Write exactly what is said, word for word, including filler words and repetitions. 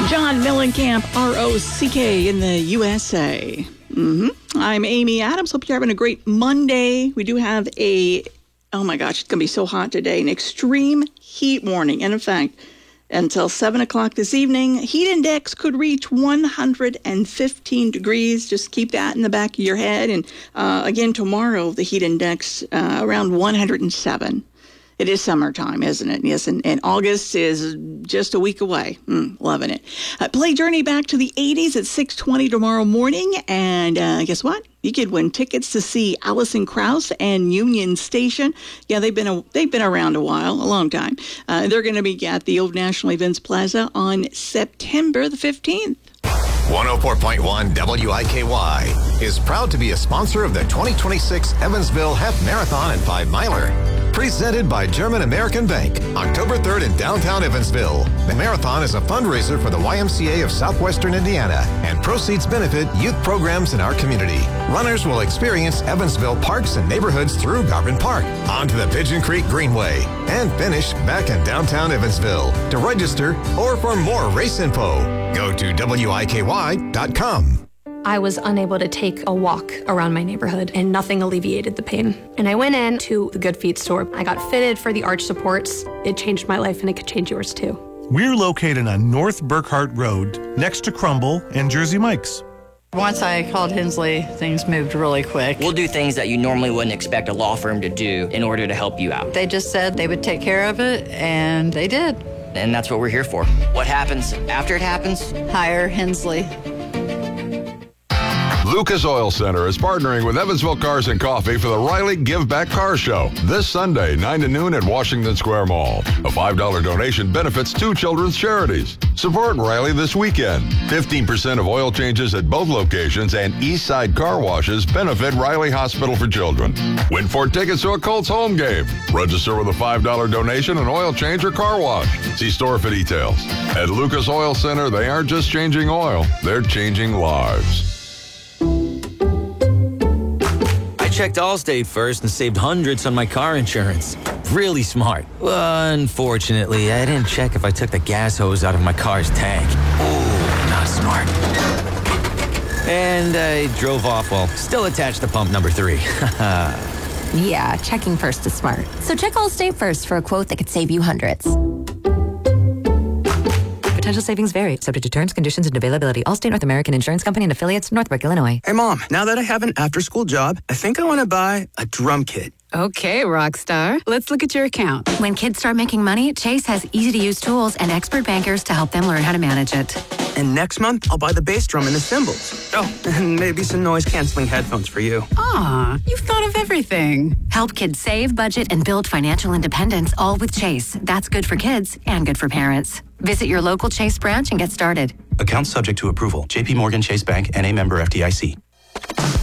John Mellencamp, R O C K in the U S A. Mm-hmm. I'm Amy Adams. Hope you're having a great Monday. We do have a, oh my gosh, it's going to be so hot today, an extreme heat warning. And in fact, until seven o'clock this evening, heat index could reach one hundred fifteen degrees. Just keep that in the back of your head. And uh, again, tomorrow, the heat index uh, around one hundred seven. It is summertime, isn't it? Yes, and, and August is just a week away. Mm, loving it. Uh, play Journey back to the eighties at six twenty tomorrow morning. And uh, guess what? You could win tickets to see Alison Krauss and Union Station. Yeah, they've been a, they've been around a while, a long time. Uh, they're going to be at the Old National Events Plaza on September the fifteenth. one oh four point one W I K Y is proud to be a sponsor of the twenty twenty-six Evansville Half Marathon and Five Miler. Presented by German American Bank, October third in downtown Evansville. The marathon is a fundraiser for the Y M C A of Southwestern Indiana, and proceeds benefit youth programs in our community. Runners will experience Evansville parks and neighborhoods through Garvin Park, onto the Pigeon Creek Greenway, and finish back in downtown Evansville. To register or for more race info, go to W I K Y dot com. I was unable to take a walk around my neighborhood, and nothing alleviated the pain. And I went in to the Good Feet store. I got fitted for the arch supports. It changed my life, and it could change yours too. We're located on North Burkhart Road, next to Crumble and Jersey Mike's. Once I called Hensley, things moved really quick. We'll do things that you normally wouldn't expect a law firm to do in order to help you out. They just said they would take care of it, and they did. And that's what we're here for. What happens after it happens? Hire Hensley. Lucas Oil Center is partnering with Evansville Cars and Coffee for the Riley Give Back Car Show this Sunday, nine to noon at Washington Square Mall. A five dollar donation benefits two children's charities. Support Riley this weekend. fifteen percent of oil changes at both locations and East Side car washes benefit Riley Hospital for Children. Win four tickets to a Colts home game. Register with a five dollar donation, an oil change, or car wash. See store for details. At Lucas Oil Center, they aren't just changing oil, they're changing lives. Checked Allstate first and saved hundreds on my car insurance. Really smart. Unfortunately, I didn't check if I took the gas hose out of my car's tank. Ooh, not smart. And I drove off while still attached to pump number three. Yeah, checking first is smart. So check Allstate first for a quote that could save you hundreds. Potential savings vary, subject to terms, conditions, and availability. Allstate North American Insurance Company and affiliates, Northbrook, Illinois. Hey, Mom, now that I have an after-school job, I think I want to buy a drum kit. Okay, Rockstar. Let's look at your account. When kids start making money, Chase has easy-to-use tools and expert bankers to help them learn how to manage it. And next month, I'll buy the bass drum and the cymbals. Oh, and maybe some noise-canceling headphones for you. Aw, you've thought of everything. Help kids save, budget, and build financial independence, all with Chase. That's good for kids and good for parents. Visit your local Chase branch and get started. Account subject to approval. J P Morgan Chase Bank, N A member F D I C.